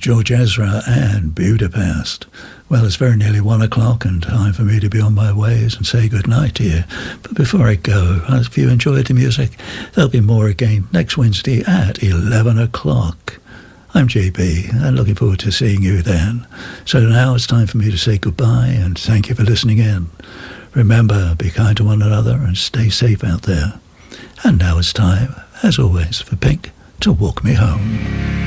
George Ezra and Budapest. Well, it's very nearly 1 o'clock and time for me to be on my ways and say goodnight to you. But before I go, if you enjoyed the music, there'll be more again next Wednesday at 11 o'clock. I'm JB, and looking forward to seeing you then. So now it's time for me to say goodbye, and thank you for listening in. Remember, be kind to one another and stay safe out there. And now it's time, as always, for Pink to walk me home.